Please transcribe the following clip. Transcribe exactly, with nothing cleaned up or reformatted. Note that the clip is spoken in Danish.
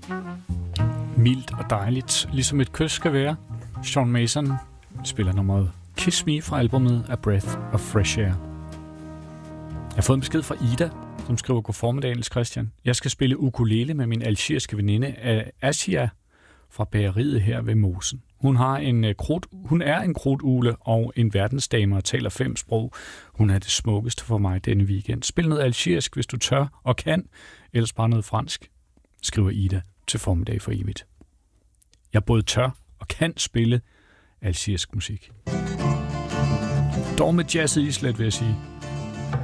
Mildt og dejligt, ligesom et kys skal være. Sean Mason spiller nummeret Kiss Me fra albumet A Breath of Fresh Air. Jeg har fået en besked fra Ida, som skriver: God formiddag, Niels Christian. Jeg skal spille ukulele med min algeriske veninde Asia fra bageriet her ved Mosen. Hun, har en krut, hun er en krudtugle og en verdensdame og taler fem sprog. Hun er det smukkeste for mig denne weekend. Spil noget algerisk, hvis du tør og kan, ellers bare noget fransk, skriver Ida til Formiddag for evigt. Jeg både tør og kan spille algerisk musik. Dog med jazzet islet, vil jeg sige.